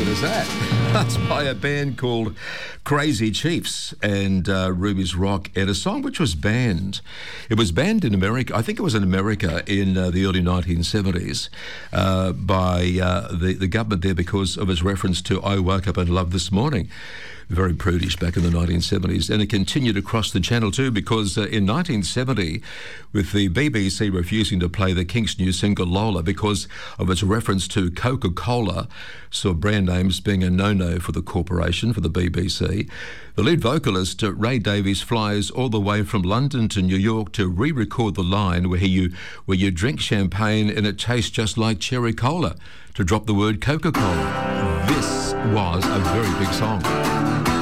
as that? That's by a band called Crazy Chiefs and Ruby's Rock, and a song which was banned. It was banned in America, I think it was in America in the early 1970s by the government there because of its reference to I Woke Up in Love This Morning. Very prudish back in the 1970s, and it continued across the channel too because in 1970, with the BBC refusing to play the Kinks' new single Lola because of its reference to Coca-Cola, so brand names being a no-no for the corporation, for the BBC, the lead vocalist Ray Davies flies all the way from London to New York to re-record the line where you drink champagne and it tastes just like cherry cola, to drop the word Coca-Cola. This was a very big song.